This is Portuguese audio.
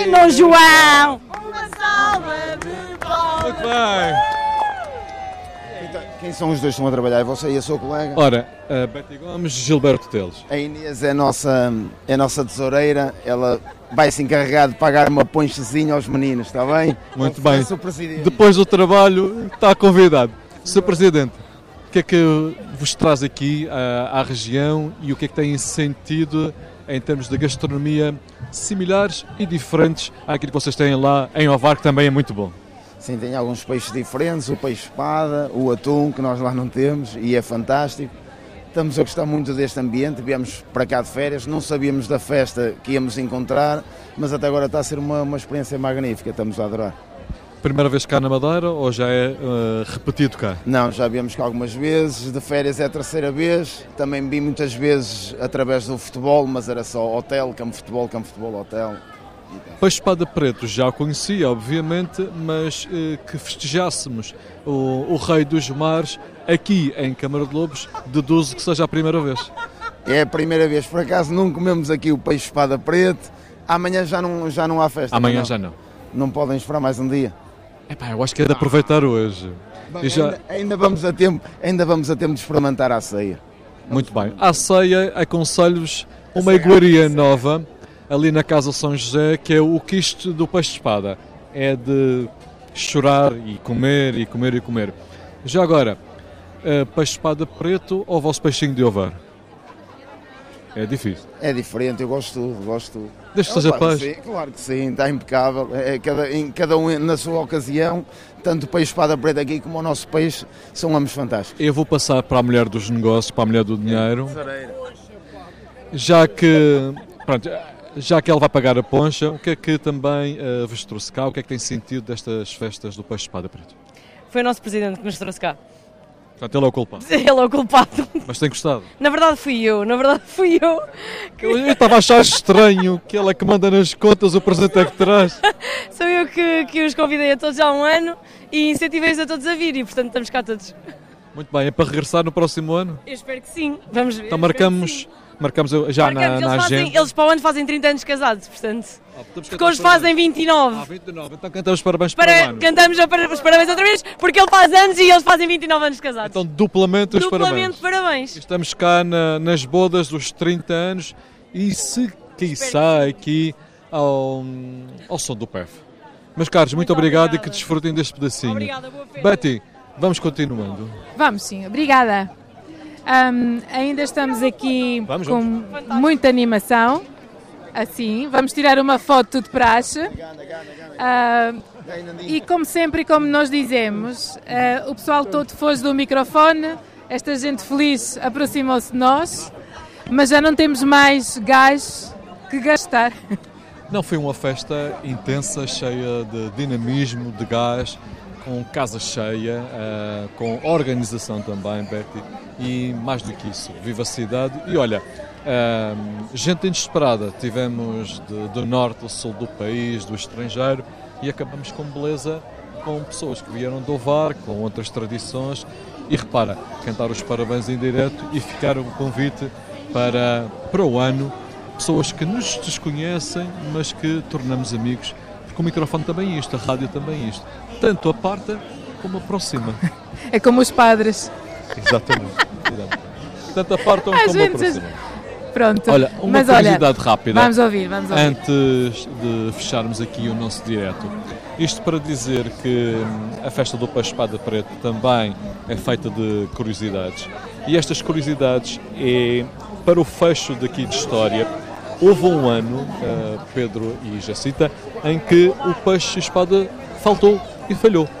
No João! Uma salva de palmas! Muito bem! Quem são os dois que estão a trabalhar? É você e a sua colega? Ora, a Betty Gomes e Gilberto Teles. A Inês é a nossa tesoureira, ela vai se encarregar de pagar uma ponchezinha aos meninos, está bem? Muito bem. Sr. Presidente. Depois do trabalho, está convidado. Sr. Presidente, o que é que vos traz aqui à região e o que é que tem sentido em termos de gastronomia similares e diferentes àquilo que vocês têm lá em Ovar, que também é muito bom? Sim, tem alguns peixes diferentes, o peixe-espada, o atum, que nós lá não temos, e é fantástico. Estamos a gostar muito deste ambiente, viemos para cá de férias, não sabíamos da festa que íamos encontrar, mas até agora está a ser uma experiência magnífica, estamos a adorar. Primeira vez cá na Madeira ou já é repetido cá? Não, já viemos cá algumas vezes, de férias é a terceira vez, também vi muitas vezes através do futebol, mas era só hotel, campo de futebol, hotel. Peixe-espada preto já o conhecia, obviamente, mas que festejássemos o Rei dos Mares aqui em Câmara de Lobos, deduzo que seja a primeira vez. É a primeira vez, por acaso não comemos aqui o peixe-espada preto, amanhã já não há festa. Amanhã não. já não. Não podem esperar mais um dia. Epá, eu acho que é de aproveitar hoje. Bem, ainda vamos a tempo de experimentar a ceia. Muito bem. À ceia, aconselho-vos uma iguaria nova, ali na Casa São José, que é o quisto do peixe-espada. É de chorar e comer e comer e comer. Já agora, peixe-espada preto ou o vosso peixinho de Ovar? É difícil. É diferente, eu gosto de tudo. Desde que seja peixe. Claro que sim, está impecável. Cada um na sua ocasião, tanto o peixe-espada preta aqui como o nosso peixe, são ambos fantásticos. Eu vou passar para a mulher dos negócios, para a mulher do dinheiro, já que ela vai pagar a poncha, o que é que também vos trouxe cá? O que é que tem sentido destas festas do peixe-espada preto? Foi o nosso presidente que nos trouxe cá. Portanto, ele é o culpado. Ele é o culpado. Mas tem gostado? Na verdade fui eu. Eu estava a achar estranho que ela é que manda nas contas, o presente é que traz. Sou eu que os convidei a todos há um ano e incentivei-os a todos a vir e, portanto, estamos cá todos. Muito bem, é para regressar no próximo ano? Eu espero que sim. Vamos ver. Então marcamos já na agenda. Eles para o ano fazem 30 anos casados, portanto. Porque hoje fazem 29. 29. Então cantamos parabéns para o ano. Cantamos os parabéns outra vez, porque ele faz anos e eles fazem 29 anos casados. Então duplamente os parabéns. Estamos cá nas bodas dos 30 anos e se quiçá aqui ao som do PEF. Meus caros, muito obrigado e que desfrutem deste pedacinho. Obrigada, boa festa. Betty, vamos continuando. Vamos sim, obrigada. Ainda estamos aqui com muita animação. Assim, vamos tirar uma foto de praxe. E como sempre, como nós dizemos, o pessoal todo foge do microfone, esta gente feliz aproximou-se de nós, mas já não temos mais gás que gastar. Não, foi uma festa intensa, cheia de dinamismo, de gás, com casa cheia, com organização também, Betty, e mais do que isso, vivacidade. E olha, gente inesperada, tivemos do norte ao sul do país, do estrangeiro, e acabamos com beleza, com pessoas que vieram do Ovar, com outras tradições, e repara, cantar os parabéns em direto e ficar um convite para o ano, pessoas que nos desconhecem, mas que tornamos amigos, porque o microfone também é isto, a rádio também é isto, tanto aparta como aproxima. É como os padres. Exatamente. Tanto apartam como aproximam. Pronto. Olha, uma curiosidade rápida. Vamos ouvir. Antes de fecharmos aqui o nosso direto. Isto para dizer que a festa do Peixe-Espada Preto também é feita de curiosidades. E estas curiosidades é para o fecho daqui de história. Houve um ano, Pedro e Jacinta, em que o peixe-espada faltou e falhou.